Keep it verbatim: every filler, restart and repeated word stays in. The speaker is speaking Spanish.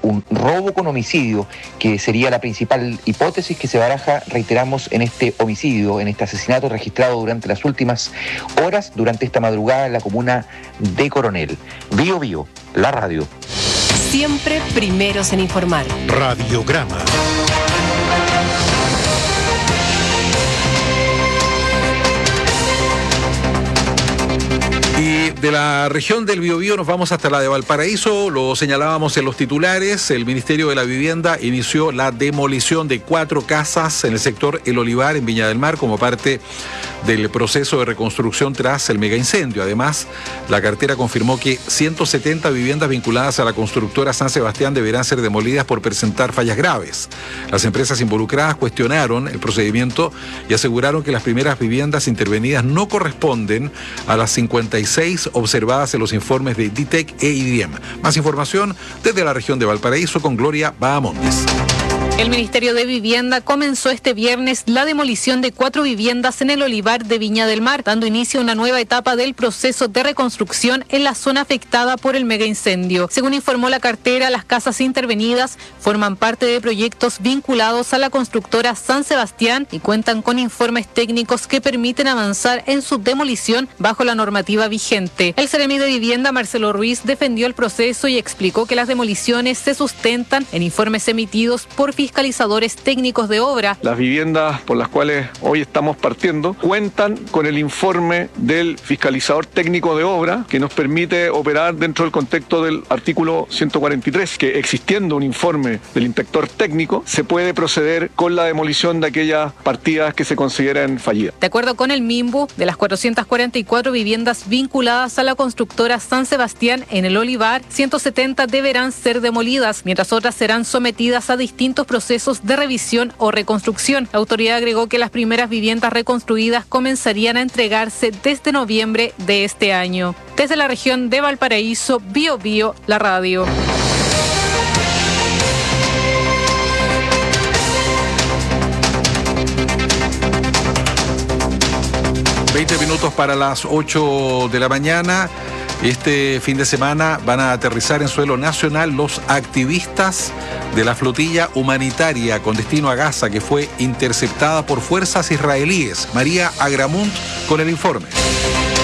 un robo con homicidio, que sería la principal hipótesis que se baraja, reiteramos, en este homicidio, en este asesinato registrado durante las últimas horas, durante esta madrugada en la comuna de Coronel. Bío Bío, la radio. Siempre primeros en informar. Radiograma. Y de la región del Biobío nos vamos hasta la de Valparaíso. Lo señalábamos en los titulares. El Ministerio de la Vivienda inició la demolición de cuatro casas en el sector El Olivar, en Viña del Mar, como parte del proceso de reconstrucción tras el megaincendio. Además, la cartera confirmó que ciento setenta viviendas vinculadas a la constructora San Sebastián deberán ser demolidas por presentar fallas graves. Las empresas involucradas cuestionaron el procedimiento y aseguraron que las primeras viviendas intervenidas no corresponden a las cincuenta y seis observadas en los informes de D I T E C e I D I E M. Más información desde la región de Valparaíso con Gloria Bahamondes. El Ministerio de Vivienda comenzó este viernes la demolición de cuatro viviendas en el Olivar de Viña del Mar, dando inicio a una nueva etapa del proceso de reconstrucción en la zona afectada por el megaincendio. Según informó la cartera, las casas intervenidas forman parte de proyectos vinculados a la constructora San Sebastián y cuentan con informes técnicos que permiten avanzar en su demolición bajo la normativa vigente. El Seremi de Vivienda, Marcelo Ruiz, defendió el proceso y explicó que las demoliciones se sustentan en informes emitidos por fiscalizadores técnicos de obra. Las viviendas por las cuales hoy estamos partiendo cuentan con el informe del fiscalizador técnico de obra que nos permite operar dentro del contexto del artículo ciento cuarenta y tres, que existiendo un informe del inspector técnico se puede proceder con la demolición de aquellas partidas que se consideren fallidas. De acuerdo con el MIMBU, de las cuatrocientas cuarenta y cuatro viviendas vinculadas a la constructora San Sebastián en el Olivar, ciento setenta deberán ser demolidas, mientras otras serán sometidas a distintos procesos procesos de revisión o reconstrucción. La autoridad agregó que las primeras viviendas reconstruidas comenzarían a entregarse desde noviembre de este año. Desde la región de Valparaíso, Bío Bío, la radio. veinte minutos para las ocho de la mañana. Este fin de semana van a aterrizar en suelo nacional los activistas de la flotilla humanitaria con destino a Gaza, que fue interceptada por fuerzas israelíes. María Agramunt con el informe.